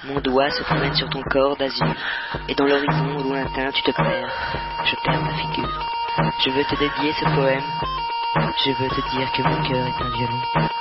Mon doigt se promène sur ton corps d'azur, et dans l'horizon lointain tu te perds. Je perds ta figure. Je veux te dédier ce poème. Je veux te dire que mon cœur est un violon.